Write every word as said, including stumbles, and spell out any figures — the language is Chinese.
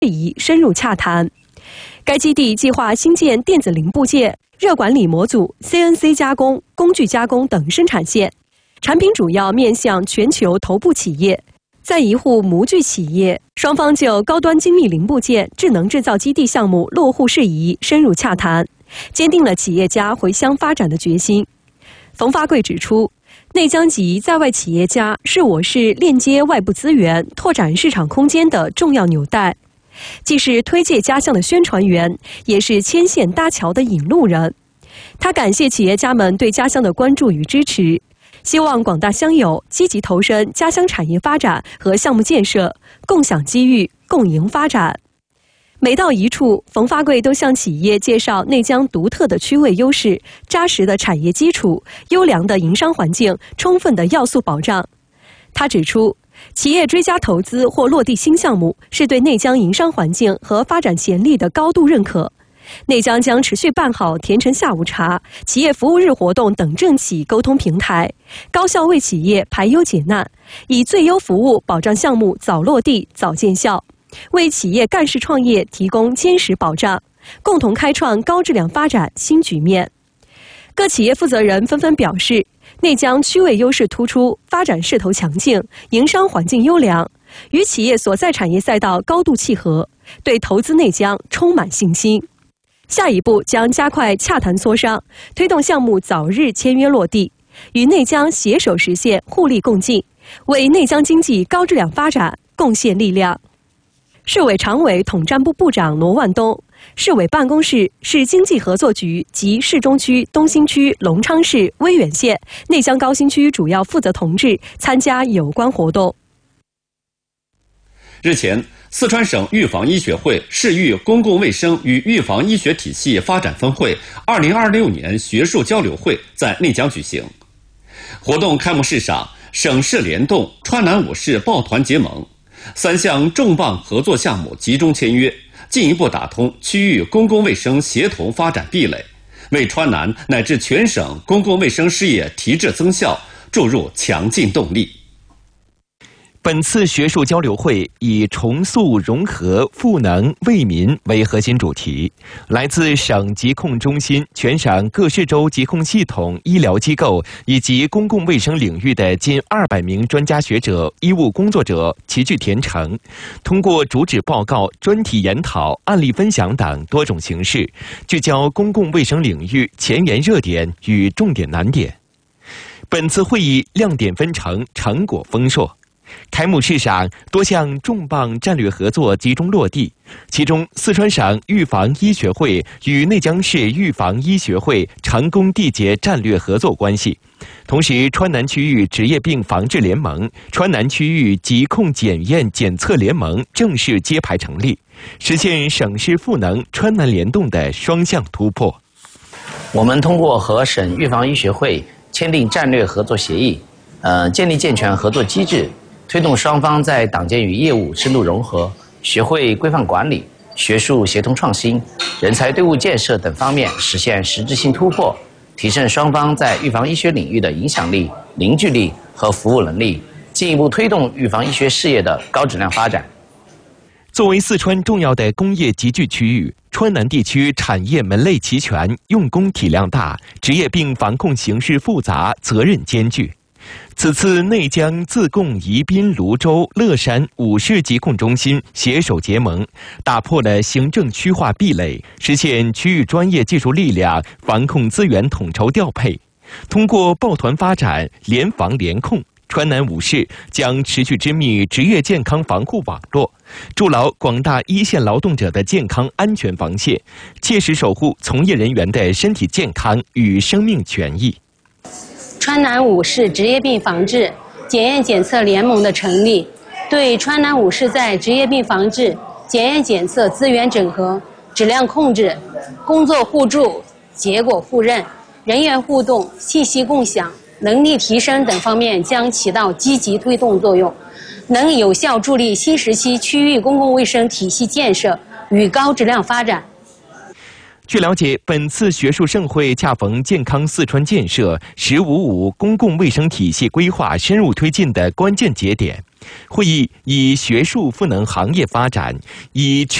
宜深入洽谈。该基地计划新建电子零部件、热管理模组、C N C 加工、工具加工等生产线，产品主要面向全球头部企业。在一户模具企业，双方就高端精密零部件智能制造基地项目落户事宜深入洽谈，坚定了企业家回乡发展的决心。冯发贵指出，内江籍在外企业家是我市链接外部资源、拓展市场空间的重要纽带，既是推介家乡的宣传员，也是牵线搭桥的引路人。他感谢企业家们对家乡的关注与支持，希望广大乡友积极投身家乡产业发展和项目建设，共享机遇，共赢发展。每到一处，冯发贵都向企业介绍内江独特的区位优势、扎实的产业基础、优良的营商环境、充分的要素保障。他指出，企业追加投资或落地新项目，是对内江营商环境和发展潜力的高度认可。内江将持续办好甜橙下午茶、企业服务日活动等政企沟通平台，高效为企业排忧解难，以最优服务保障项目早落地、早见效，为企业干事创业提供坚实保障，共同开创高质量发展新局面。各企业负责人纷纷表示，内江区位优势突出，发展势头强劲，营商环境优良，与企业所在产业赛道高度契合，对投资内江充满信心。下一步将加快洽谈磋商，推动项目早日签约落地，与内江携手实现互利共进，为内江经济高质量发展贡献力量。市委常委统战部部长罗万东、市委办公室、市经济合作局及市中区、东兴区、隆昌市、威远县、内江高新区主要负责同志参加有关活动。 日前，四川省预防医学会市域公共卫生与预防医学体系发展分会二零二六年学术交流会在内江举行。活动开幕式上，省市联动、川南五市抱团结盟，三项重磅合作项目集中签约，进一步打通区域公共卫生协同发展壁垒，为川南乃至全省公共卫生事业提质增效注入强劲动力。 本次学术交流会以重塑融合赋能为民为核心主题，来自省疾控中心、全省各市州疾控系统、医疗机构以及公共卫生领域的近二百名专家学者、医务工作者齐聚甜城，通过主旨报告、专题研讨、案例分享等多种形式，聚焦公共卫生领域前沿热点与重点难点。本次会议亮点纷呈，成果丰硕。开幕式上，多项重磅战略合作集中落地，其中四川省预防医学会与内江市预防医学会成功缔结战略合作关系。同时，川南区域职业病防治联盟、川南区域疾控检验检测联盟正式揭牌成立，实现省市赋能、川南联动的双向突破。 我们通过和省预防医学会签订战略合作协议，呃，建立健全合作机制，推动双方在党建与业务深度融合、学会规范管理、学术协同创新、人才队伍建设等方面实现实质性突破，提升双方在预防医学领域的影响力、凝聚力和服务能力，进一步推动预防医学事业的高质量发展。 作为四川重要的工业集聚区域，川南地区产业门类齐全，用工体量大，职业病防控形势复杂，责任艰巨。此次内江、自贡、宜宾、泸州、乐山五市疾控中心携手结盟，打破了行政区划壁垒，实现区域专业技术力量防控资源统筹调配。通过抱团发展、联防联控，川南五市将持续织密职业健康防护网络，筑牢广大一线劳动者的健康安全防线，切实守护从业人员的身体健康与生命权益。 川南五市职业病防治检验检测联盟的成立，对川南五市在职业病防治、检验检测资源整合、质量控制、工作互助、结果互认、人员互动、信息共享、能力提升等方面将起到积极推动作用，能有效助力新时期区域公共卫生体系建设与高质量发展。 据了解，本次学术盛会恰逢健康四川建设“十五五”公共卫生体系规划深入推进的关键节点。 会议以学术赋能行业发展，以